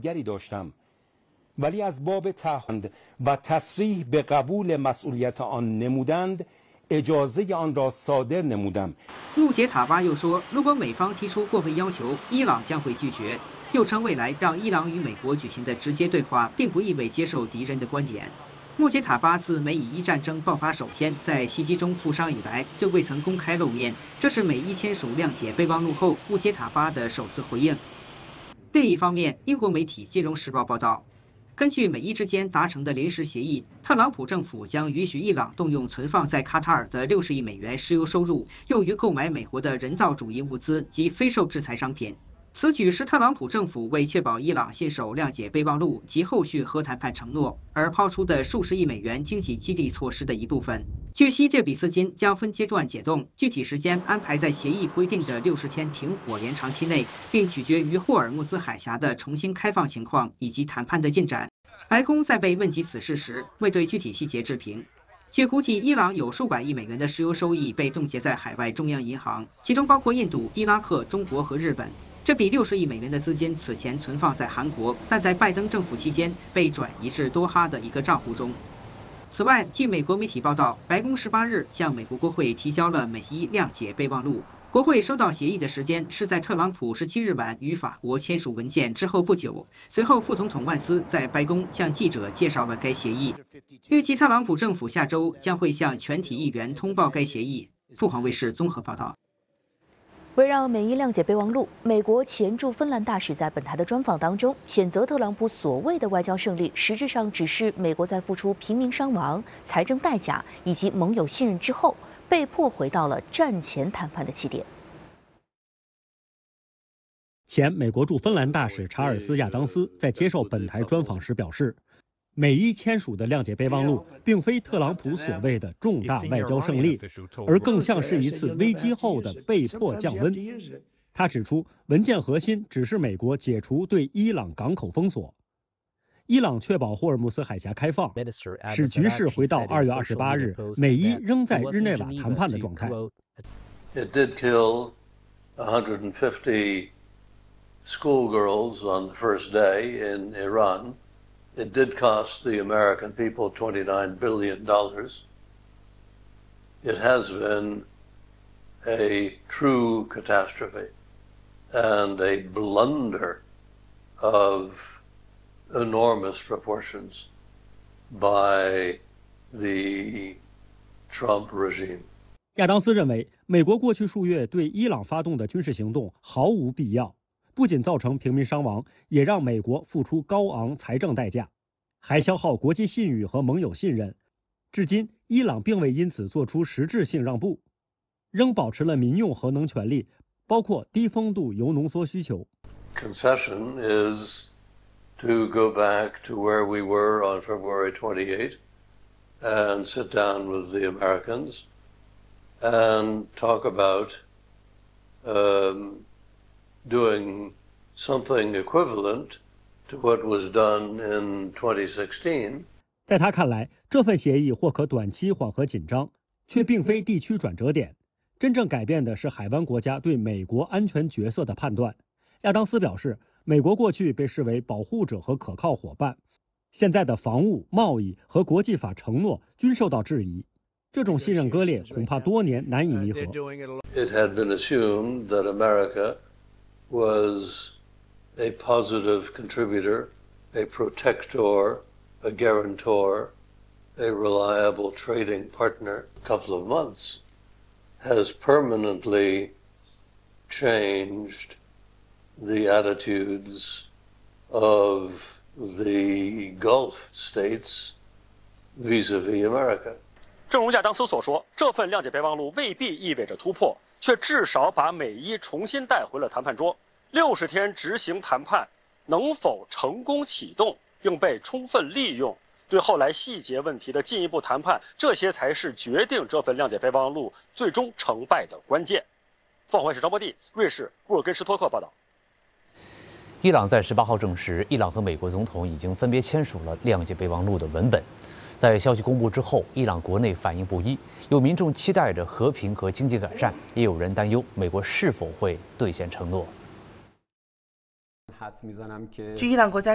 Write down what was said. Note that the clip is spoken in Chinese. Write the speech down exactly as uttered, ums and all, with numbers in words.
دیگری داشتم ولی از باب تعهد و تصریح به قبول مسئولیت آن نمودند اجازه آن را صادر نمودم。 穆杰塔巴又说，如果美方提出过分要求，伊朗将会拒绝。又称未来让伊朗与美国举行的直接对话，并不意味接受敌人的观点。穆杰塔巴自美以伊战争爆发首天在袭击中负伤以来，就未曾公开露面。这是美伊签署谅解备忘录后，穆杰塔巴的首次回应。另一方面，英国媒体《金融时报》报道。 根据美伊之间达成的临时协议，特朗普政府将允许伊朗动用存放在卡塔尔的六十亿美元石油收入，用于购买美国的人道主义物资及非受制裁商品。此举是特朗普政府为确保伊朗信守谅解备忘录及后续核谈判承诺而抛出的数十亿美元经济激励措施的一部分。据悉，这笔资金将分阶段解冻，具体时间安排在协议规定的六十天停火延长期内，并取决于霍尔木兹海峡的重新开放情况以及谈判的进展。 白宫在被问及此事时，未对具体细节置评。据估计，伊朗有数百亿美元的石油收益被冻结在海外中央银行，其中包括印度、伊拉克、中国和日本。这笔六十亿美元的资金此前存放在韩国，但在拜登政府期间被转移至多哈的一个账户中。此外，据美国媒体报道，白宫十八日向美国国会提交了美伊谅解备忘录。 国会收到协议的时间是在特朗普十七日晚与法国签署文件之后不久。随后，副总统万斯在白宫向记者介绍了该协议。预计特朗普政府下周将会向全体议员通报该协议。凤凰卫视综合报道。 围绕美伊谅解备忘录，美国前驻芬兰大使在本台的专访当中谴责特朗普所谓的外交胜利，实质上只是美国在付出平民伤亡、财政代价以及盟友信任之后。 被迫回到了战前谈判的起点。 前美国驻芬兰大使查尔斯·亚当斯在接受本台专访时表示，美伊签署的谅解备忘录并非特朗普所谓的重大外交胜利，而更像是一次危机后的被迫降温。他指出，文件核心只是美国解除对伊朗港口封锁。 伊朗确保霍尔木斯海峡开放，使局势回到二月二十八日美伊仍在日内瓦谈判的状态。 It did kill one hundred fifty schoolgirls on the first day in Iran. It did cost the American people twenty-nine billion dollars. It has been a true catastrophe and a blunder of enormous proportions by the Trump regime. 亚当斯认为，美国过去数月对伊朗发动的军事行动毫无必要，不仅造成平民伤亡，也让美国付出高昂财政代价，还消耗国际信誉和盟友信任。至今，伊朗并未因此做出实质性让步，仍保持了民用核能权利，包括低丰度铀浓缩需求。 Concession is to go back to where we were on February twenty-eighth and sit down with the Americans and talk about um, doing something equivalent to what was done in twenty sixteen. 在他看来，这份协议或可短期缓和紧张，却并非地区转折点。真正改变的是海湾国家对美国安全角色的判断。亚当斯表示，美国过去被视为保护者和可靠伙伴，现在的防务、贸易和国际法承诺均受到质疑。这种信任割裂恐怕多年难以弥合。 It had been assumed that America was a positive contributor, a protector, a guarantor, a reliable trading partner. A couple of months has permanently changed the attitudes of the Gulf states vis-a-vis America. 正如亚当斯所说，这份谅解备忘录未必意味着突破，却至少把美伊重新带回了谈判桌。六十天执行谈判能否成功启动，并被充分利用，对后来细节问题的进一步谈判，这些才是决定这份谅解备忘录最终成败的关键。凤凰卫视张博地，瑞士布尔根施托克报道。 伊朗在十八号证实，伊朗和美国总统已经分别签署了谅解备忘录的文本。在消息公布之后，伊朗国内反应不一，有民众期待着和平和经济改善，也有人担忧美国是否会兑现承诺。 据伊朗国家